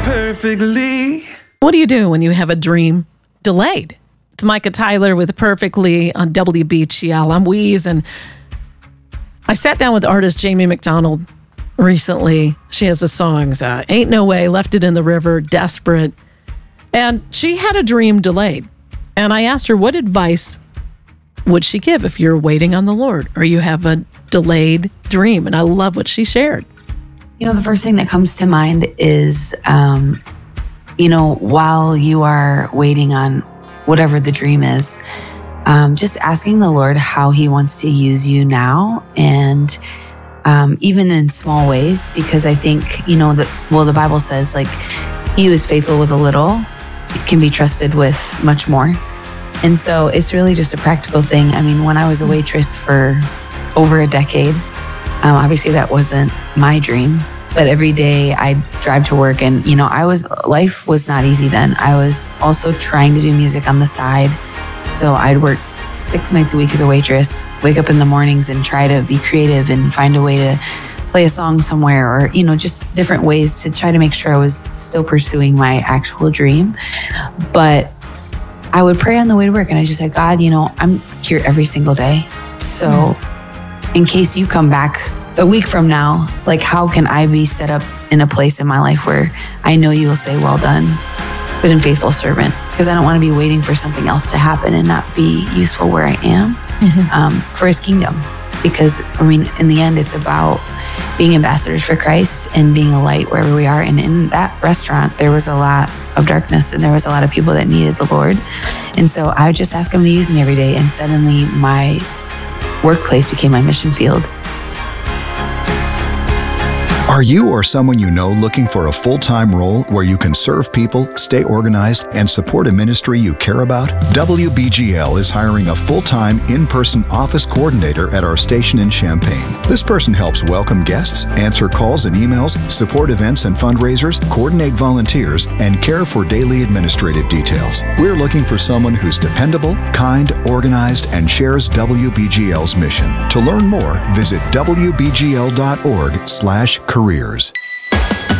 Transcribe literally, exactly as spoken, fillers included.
Perfectly. What do you do when you have a dream delayed? It's Micah Tyler with Perfectly on W B G L. I'm Weeze, and I sat down with artist Jamie McDonald recently. She has the songs uh, Ain't No Way, Left It in the River, Desperate. And she had a dream delayed. And I asked her, what advice would she give if you're waiting on the Lord or you have a delayed dream? And I love what she shared. You know, the first thing that comes to mind is, um, you know, while you are waiting on whatever the dream is, um, just asking the Lord how he wants to use you now. And um, even in small ways, because I think, you know, that, well, the Bible says, like, he who is faithful with a little can be trusted with much more. And so it's really just a practical thing. I mean, when I was a waitress for over a decade, um, obviously that wasn't my dream, but every day I'd drive to work and, you know, I was, life was not easy then. I was also trying to do music on the side. So I'd work six nights a week as a waitress, wake up in the mornings and try to be creative and find a way to play a song somewhere, or, you know, just different ways to try to make sure I was still pursuing my actual dream. But I would pray on the way to work and I just said, God, you know, I'm here every single day. So mm-hmm. in case you come back a week from now, like, how can I be set up in a place in my life where I know you will say, well done, good and faithful servant? Because I don't want to be waiting for something else to happen and not be useful where I am mm-hmm. um, for his kingdom. Because, I mean, in the end, it's about being ambassadors for Christ and being a light wherever we are. And in that restaurant, there was a lot of darkness and there was a lot of people that needed the Lord. And so I would just ask him to use me every day. And suddenly my workplace became my mission field. Are you or someone you know looking for a full-time role where you can serve people, stay organized, and support a ministry you care about? W B G L is hiring a full-time, in-person office coordinator at our station in Champaign. This person helps welcome guests, answer calls and emails, support events and fundraisers, coordinate volunteers, and care for daily administrative details. We're looking for someone who's dependable, kind, organized, and shares W B G L's mission. To learn more, visit W B G L dot org slash careers.